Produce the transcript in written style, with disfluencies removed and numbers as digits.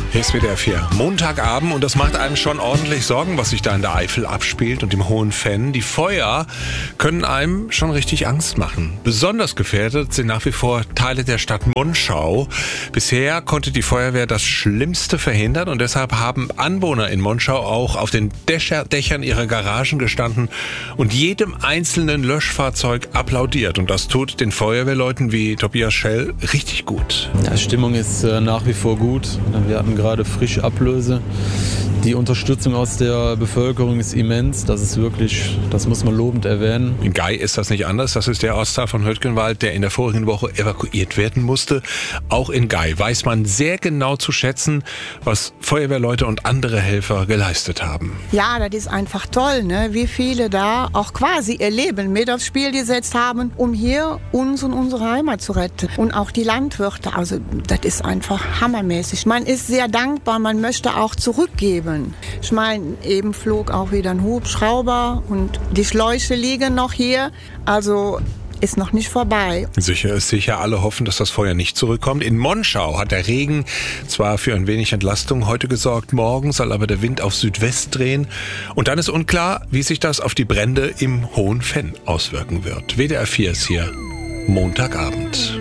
Hier ist WDR 4. Montagabend und das macht einem schon ordentlich Sorgen, was sich da in der Eifel abspielt und im Hohen Venn. Die Feuer können einem schon richtig Angst machen. Besonders gefährdet sind nach wie vor Teile der Stadt Monschau. Bisher konnte die Feuerwehr das Schlimmste verhindern und deshalb haben Anwohner in Monschau auch auf den Dächern ihrer Garagen gestanden und jedem einzelnen Löschfahrzeug applaudiert. Und das tut den Feuerwehrleuten wie Tobias Schell richtig gut. Ja, Stimmung ist nach wie vor gut. Wir hatten gerade frisch Ablöse. Die Unterstützung aus der Bevölkerung ist immens. Das ist wirklich, das muss man lobend erwähnen. In Gei ist das nicht anders. Das ist der Ortsteil von Höttgenwald, der in der vorigen Woche evakuiert werden musste. Auch in Gei weiß man sehr genau zu schätzen, was Feuerwehrleute und andere Helfer geleistet haben. Ja, das ist einfach toll, ne? Wie viele da auch quasi ihr Leben mit aufs Spiel gesetzt haben, um hier uns und unsere Heimat zu retten. Und auch die Landwirte, also das ist einfach hammermäßig. Man ist sehr dankbar, man möchte auch zurückgeben. Ich meine, eben flog auch wieder ein Hubschrauber und die Schläuche liegen noch hier, also ist noch nicht vorbei. Sicher ist sicher, alle hoffen, dass das Feuer nicht zurückkommt. In Monschau hat der Regen zwar für ein wenig Entlastung heute gesorgt, morgen soll aber der Wind auf Südwest drehen. Und dann ist unklar, wie sich das auf die Brände im Hohen Venn auswirken wird. WDR 4 ist hier, Montagabend.